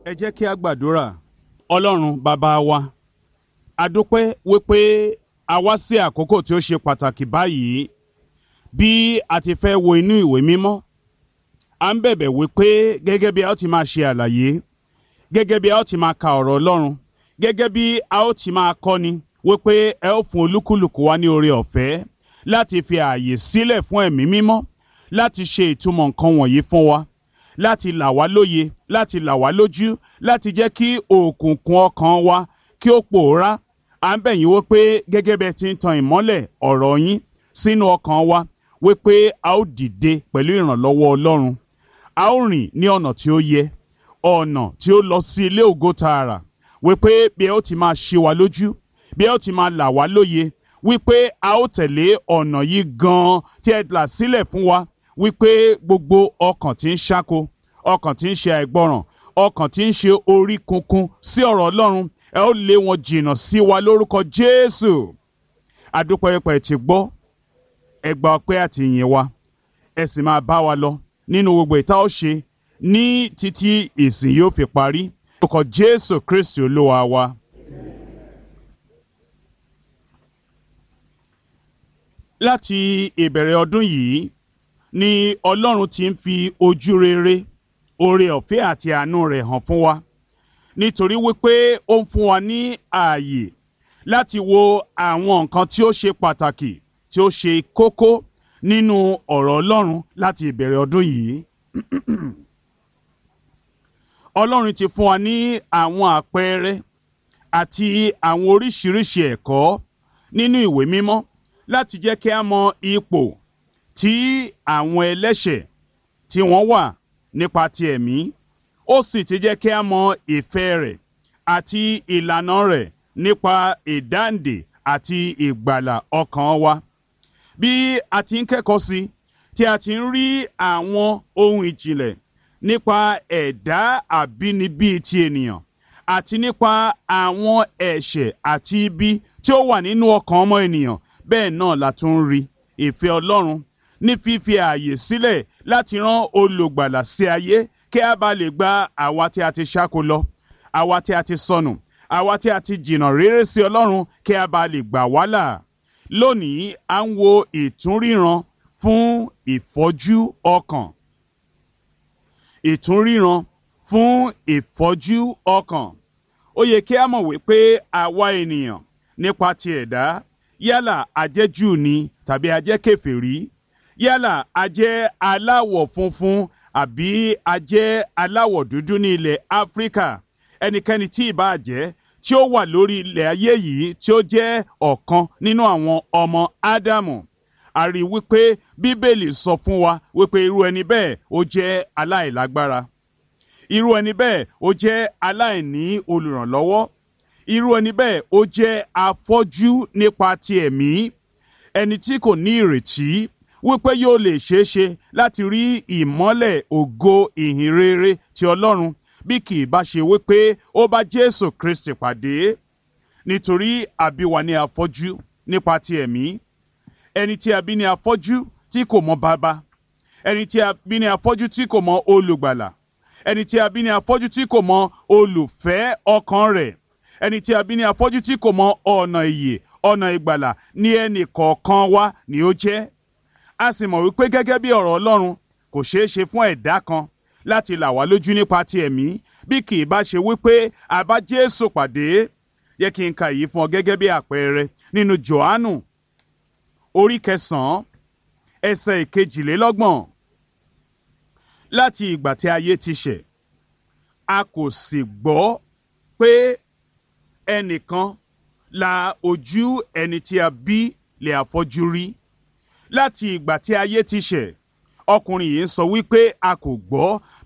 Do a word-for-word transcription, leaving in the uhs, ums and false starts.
ẹ jẹ́ kí a gbàdúrà. Ọlọ́run bàbá wa, a dúpẹ́ wípé a wá sí àkókò tí ó ṣe pàtàkì báyìí. Bí a ti fẹ́ wo inú ìwé mímọ́, à ń bẹ̀bẹ̀ wípé gẹ́gẹ́ bí a ó ti máa ṣe àlàyé, gẹ́gẹ́ bí a ó ti máa ka ọ̀rọ̀ Ọlọ́run, gẹ́gẹ́ bí a ó ti máa kọ́ni wípé ẹ ó fún olúkúlùkù wa ní oore ọ̀fẹ́ láti fi ààyè sílẹ̀ fún ẹ̀mí mímọ́ láti ṣe ìtumọ̀ nǹkan wọ̀nyí fún wa, láti là wá lóye, láti là wá lójú, láti jẹ́ kí òkùnkùn ọkàn wa kí ó pòórá. À ń bẹ̀ yín wípé gẹ́gẹ́ bí ẹ ti ń tan ìmọ́lẹ̀ ọ̀rọ̀ yín sínú ọkàn wa, wípé a ó dìde pẹ̀lú ìrànlọ́wọ́ Ọlọ́run. A ó rìn ní ọ̀nà tí ó yẹ, ọ̀nà tí ó lọ sí ilé ògo tààrà, wípé bí ẹ ó ti máa ṣe wa lójú, bí ẹ ó ti máa là wá lóye, wípé a ó tẹ̀lé ọ̀nà yìí gan-an tí ẹ là sílẹ̀ fún wa, wípé gbogbo ọkàn tí ń ṣáko, ọkàn tí ń ṣe àìgbọràn, ọkàn tí ń ṣe orí kunkun sí ọ̀rọ̀ Ọlọ́run, ẹ ó lé wọn jìnnà sí wa lórúkọ Jésù. Adúpẹ́ pé ẹ ti gbọ́, ẹ gba ọpẹ́ àti ìyìn wa, ẹ sì máa bá wa lọ nínú gbogbo ìta ó ṣe ní títí ìsìn yóò fi parí. Lórúkọ Jésù Kristi Olúwa wa. Láti ìbẹ̀rẹ̀ ọdún yìí ni Ọlọ́run ti ń fi ojú rere, oore ọ̀fẹ́ àti àánú rẹ̀ hàn fún wa, nítorí wípé ó ń fún wa ní ààyè láti wo àwọn nǹkan tí ó ṣe pàtàkì, tí ó ṣe kókó nínú ọ̀rọ̀ Ọlọ́run láti ìbẹ̀rẹ̀ ọdún yìí. Ọlọ́run ti fún wa ní àwọn àpẹẹrẹ àti àwọn oríṣiríṣi ẹ̀kọ́ nínú ìwé mímọ́ láti jẹ́ kí a mọ ipò tí àwọn ẹlẹ́ṣẹ̀ tí wọ́n wà nípa ti ẹ̀mí. Ó sì ti jẹ́ kí a mọ ìfẹ́ rẹ̀ àti ìlànà rẹ̀ nípa ìdáǹdè àti ìgbàlà ọkàn wa. Bí a ti ń kẹ́kọ̀ọ́ sí, tí a ti ń rí àwọn ohun ìjìnlẹ̀ nípa ẹ̀dá àbínibí ti ènìyàn àti nípa àwọn ẹ̀ṣẹ̀ àti ibi tí ó wà nínú ọkàn ọmọ ènìyàn, bẹ́ẹ̀ náà la tún ń rí ìfẹ́ Ọlọ́run ní fífi ààyè sílẹ̀ láti rán olùgbàlà sí ayé kí a bá lè gba àwa tí a ti ṣáko lọ, àwa tí a ti sọnù, àwa tí a ti jìnnà réré sí Ọlọ́run kí a bá lè gbà wá là. Lónìí à ń wo ìtúnríran fún ìfọ́jú ọkàn. Ìtúnríran fún ìfọ́jú ọkàn. Ó yẹ kí a mọ̀ wípé àwa ènìyàn nípa ti ẹ̀dá, yálà a jẹ́ Júù ni tàbí a jẹ́ kèfèrí, yálà a jẹ́ aláwọ̀ funfun àbí a jẹ́ aláwọ̀ dúdú ní ilẹ̀ Áfíríkà, ẹnikẹ́ni tí ìbá jẹ́ tí ó wà lórí ilẹ̀ ayé yìí tí ó jẹ́ ọ̀kan nínú àwọn ọmọ Ádámù. A rí wípé Bíbélì sọ fún wa wípé irú ẹni bẹ́ẹ̀ ó jẹ́ aláìlágbára, irú ẹni bẹ́ẹ̀ ó jẹ́ aláìní olùrànlọ́wọ́, irú ẹni bẹ́ẹ̀ ó jẹ́ afọ́jú nípa ti ẹ̀mí, ẹni tí kò ní ìrètí wípé yóò lè ṣeé ṣe láti rí ìmọ́lẹ̀ ògo ìhìnrere ti Ọlọ́run bí kì í bá ṣe wípé ó bá Jésù Kristi pàdé. Nítorí a bí wa ní afọ́jú nípa ti ẹ̀mí, ẹni tí a bí ní afọ́jú tí kò mọ bàbá, ẹni tí a bí ní afọ́jú tí kò mọ olùgbàlà, ẹni tí a bí ní afọ́jú tí kò mọ olùfẹ́ ọkàn rẹ̀, ẹni tí a bí ní afọ́jú tí kò mọ ọ̀nà ìyè, ọ̀nà ìgbàlà ní ẹnì kọ̀ọ̀kan wa ni ó jẹ́. A sì mọ̀ wípé gẹ́gẹ́ bí ọ̀rọ̀ Ọlọ́run kò ṣeé ṣe fún ẹ̀dá kan láti là wá lójú nípa ti ẹ̀mí bí kì í bá ṣe wípé a bá Jésù pàdé. Yẹ kí n ka èyí fún ọ gẹ́gẹ́ bí àpẹẹrẹ nínú Jòhánù orí kẹsàn-án ẹsẹ̀ ìkejìlélọ́gbọ̀n. Láti ìgbà tí ayé ti ṣẹ̀, a kò sì gbọ́ pé ẹnìkan la ojú ẹni tí a bí lè afọ́jú rí. Láti ìgbà tí ayé ti ṣẹ̀, ọkùnrin yìí ń sọ wípé a kò gbọ́